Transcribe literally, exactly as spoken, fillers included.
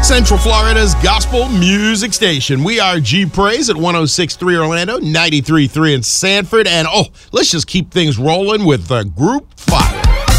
Central Florida's gospel music station. We are G Praise at one oh six point three Orlando, ninety-three point three in Sanford. And, oh, let's just keep things rolling with uh, Group five.